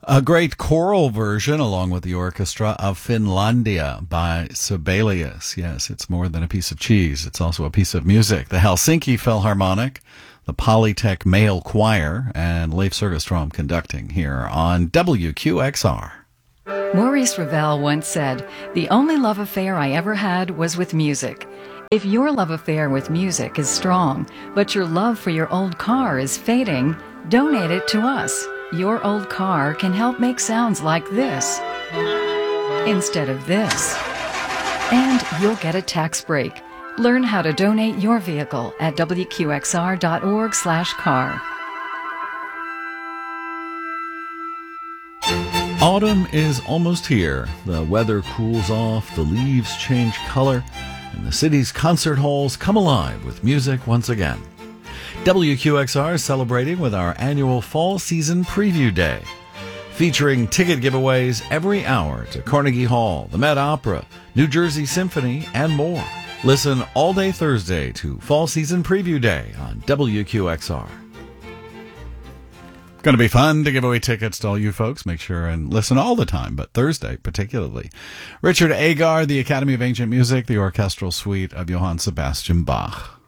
A great choral version, along with the orchestra, of Finlandia by Sibelius. Yes, it's more than a piece of cheese. It's also a piece of music. The Helsinki Philharmonic, the Polytech Male Choir, and Leif Sergestrom conducting here on WQXR. Maurice Ravel once said, "The only love affair I ever had was with music." If your love affair with music is strong, but your love for your old car is fading, donate it to us. Your old car can help make sounds like this instead of this. And you'll get a tax break. Learn how to donate your vehicle at wqxr.org/car. Autumn is almost here. The weather cools off, the leaves change color, and the city's concert halls come alive with music once again. WQXR is celebrating with our annual Fall Season Preview Day, featuring ticket giveaways every hour to Carnegie Hall, the Met Opera, New Jersey Symphony, and more. Listen all day Thursday to Fall Season Preview Day on WQXR. Going to be fun to give away tickets to all you folks. Make sure and listen all the time, but Thursday particularly. Richard Agar, the Academy of Ancient Music, the orchestral suite of Johann Sebastian Bach.